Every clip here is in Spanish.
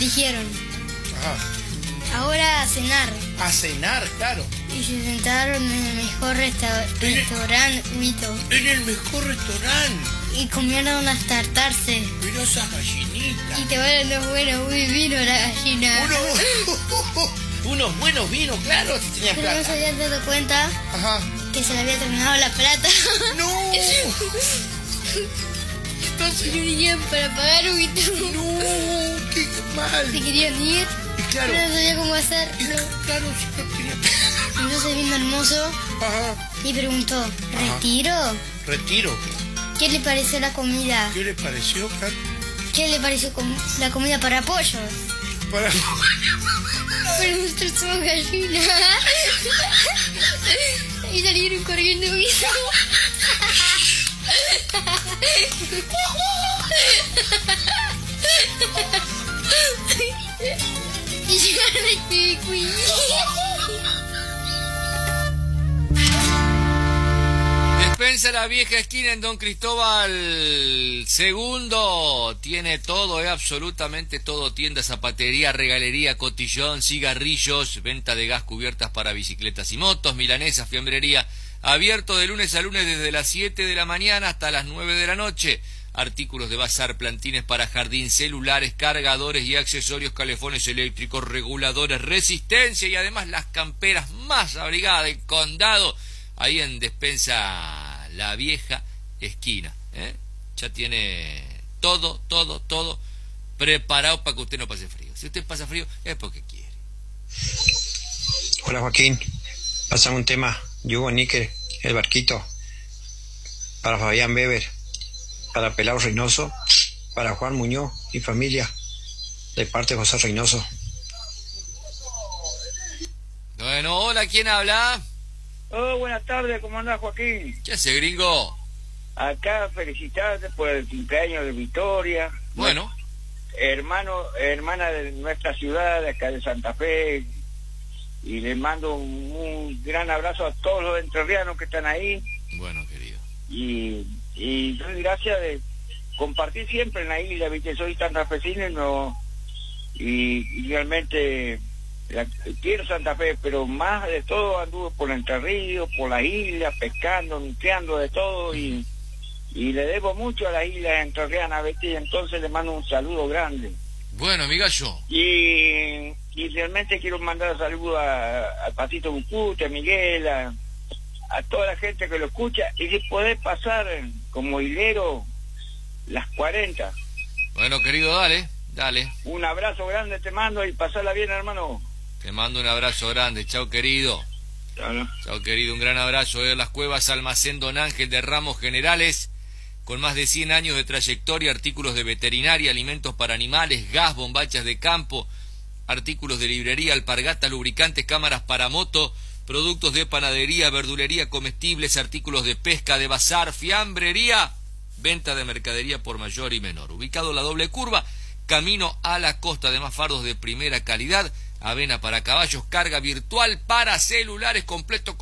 dijeron, Ahora ahora a cenar. a cenar, claro. Y se sentaron en el mejor restaurante, Vito. En el mejor restaurante. Y comieron unas tartarse. Mirá esas gallinitas. Y te van unos buenos vino la gallina. Unos buenos vinos, claro, si tenías Pero no se plata. habían dado cuenta Ajá. que se le había terminado la plata. ¡No! Y Entonces, no tenían para pagar un Vito. ¡no! ¡Qué mal! Se querían ir, Y claro, pero no sabía cómo hacerlo. claro, si no tenía plata. Entonces vino Hermoso Ajá. y preguntó, ¿retiro? Retiro. ¿Qué le pareció la comida? ¿Qué le pareció, claro? ¿Qué le pareció la comida para pollos? Para... Pero nosotros somos gallinas. Y salieron corriendo. Y llegaron a Kiwi. Despensa La Vieja Esquina en Don Cristóbal Segundo. Tiene todo, absolutamente todo. Tienda, zapatería, regalería, cotillón, cigarrillos, venta de gas, cubiertas para bicicletas y motos, milanesas, fiambrería. Abierto de lunes a lunes desde las 7 de la mañana hasta las 9 de la noche. Artículos de bazar, plantines para jardín, celulares, cargadores y accesorios, calefones eléctricos, reguladores, resistencia y además las camperas más abrigadas del condado. Ahí en Despensa La Vieja Esquina. Ya tiene todo preparado para que usted no pase frío. Si usted pasa frío es porque quiere. Hola Joaquín, pásame un tema. Yugo Níquer, el barquito. Para Fabián Weber, para Pelao Reynoso, para Juan Muñoz y familia, de parte de José Reynoso. Bueno, hola, ¿quién habla? Oh, buenas tardes, ¿cómo andás, Joaquín? ¿Qué hace, gringo? Acá felicitarte por el cumpleaños de Victoria. Bueno, Hermana de nuestra ciudad, de acá de Santa Fe. Y le mando un gran abrazo a todos los entrerrianos que están ahí. bueno, querido. Y doy gracias de compartir siempre en la isla, ¿viste? Soy santafesino y realmente quiero Santa Fe, pero más de todo anduve por Entre Ríos, por las islas, pescando, nucleando de todo y le debo mucho a las islas entrerrianas, ¿viste? Y entonces le mando un saludo grande. Bueno, mi gallo. Y realmente quiero mandar saludos al Patito Bucute, a Miguel, a toda la gente que lo escucha, y si podés pasar como hilero las 40. Bueno, querido, dale. Un abrazo grande te mando y pasarla bien, hermano. Te mando un abrazo grande. Chao, querido. Chao, querido. Un gran abrazo. Las Cuevas Almacén Don Ángel de Ramos Generales, con más de 100 años de trayectoria, artículos de veterinaria, alimentos para animales, gas, bombachas de campo, artículos de librería, alpargatas, lubricantes, cámaras para moto, productos de panadería, verdulería, comestibles, artículos de pesca, de bazar, fiambrería, venta de mercadería por mayor y menor. Ubicado en la doble curva, camino a la costa, además fardos de primera calidad, avena para caballos, carga virtual para celulares, completo.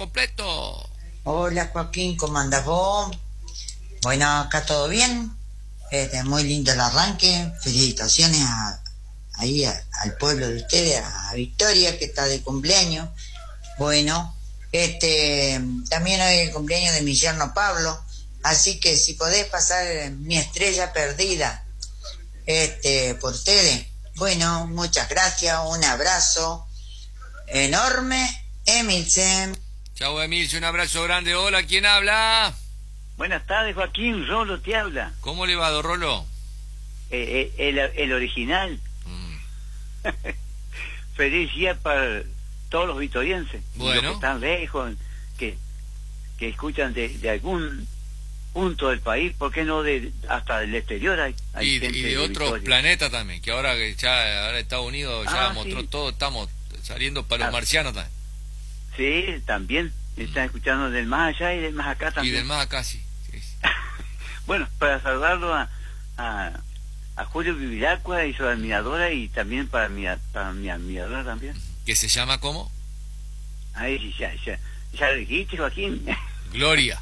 Hola Joaquín, ¿cómo andás vos? Bueno, acá todo bien. Muy lindo el arranque. Felicitaciones al pueblo de ustedes, a Victoria, que está de cumpleaños. Bueno, también hoy es el cumpleaños de mi yerno Pablo, así que si podés pasar mi estrella perdida por ustedes. Bueno, muchas gracias, un abrazo enorme, Emilsen. Chau, Emilce, un abrazo grande. Hola, ¿quién habla? Buenas tardes, Joaquín. Rolo te habla. ¿Cómo le va, don Rolo? El original. Feliz día para todos los vitorienses. Bueno. Los que están lejos, que escuchan de algún punto del país, ¿por qué no hasta del exterior? Hay Y gente de otros Victoria. planetas también, que ahora Estados Unidos ya mostró sí. todo, estamos saliendo para los marcianos también. Sí, también están escuchando del más allá y del más acá Y también. del más acá, sí. Bueno, para saludarlo a Julio Viviracqua y su admiradora, y también para mi admiradora también. ¿Que se llama cómo? Ahí ya lo dijiste, Joaquín. Gloria.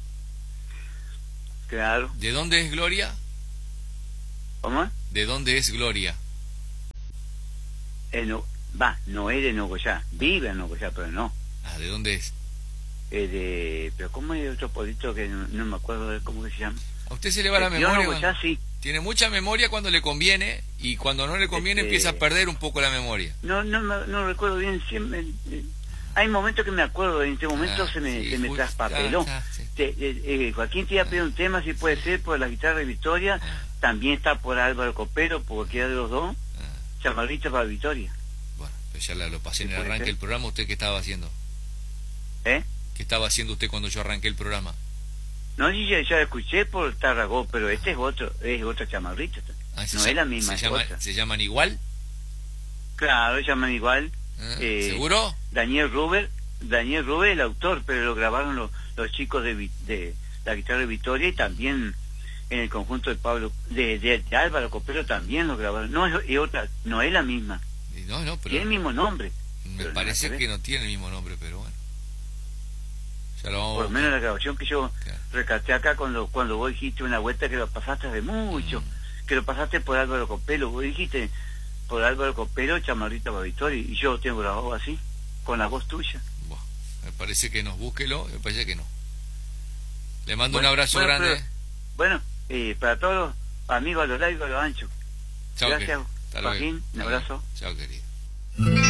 Claro. ¿De dónde es Gloria? ¿Cómo? ¿De dónde es Gloria? no es de Nogoyá, vive en Nogoyá, pero no. Ah, ¿de dónde es? Pero ¿cómo es otro pueblito que no me acuerdo de cómo que se llama? A usted se le va la Yo memoria. Nogoyá sí. Tiene mucha memoria cuando le conviene y cuando no le conviene empieza a perder un poco la memoria. No recuerdo bien, siempre hay momentos que me acuerdo, en este momento se me traspapeló. Joaquín te iba a pedir un tema, si puede ser, por la guitarra de Victoria, también está por Álvaro Copero, por cualquiera de los dos, Chamarrita para Victoria. Bueno, pues ya lo pasé en el arranque del programa. ¿Usted qué estaba haciendo? ¿Qué estaba haciendo usted cuando yo arranqué el programa? No, ya escuché por Tarragó, pero este es otra Chamarrita. No es la misma. ¿Se llaman igual? Claro, se llaman igual. ¿Seguro? Daniel Ruber, el autor, pero lo grabaron los chicos de la guitarra de Victoria, y también en el conjunto de Pablo de Álvaro Copero también lo grabaron. No es otra, no es la misma. No, pero tiene el mismo nombre. Me parece que no tiene el mismo nombre, pero bueno. Ya lo vamos por lo menos la grabación que yo recaté acá cuando vos dijiste una vuelta que lo pasaste de mucho, que lo pasaste por Álvaro Copero, vos dijiste por Álvaro Copero, Chamarrita para Victoria, y yo lo tengo grabado así, con la voz tuya. Bueno, me parece que no, búsquelo, me parece que no. Le mando un abrazo grande. Para todos los amigos a lo largo y a lo ancho. Chao, gracias, Joaquín, un abrazo. Chao, querido.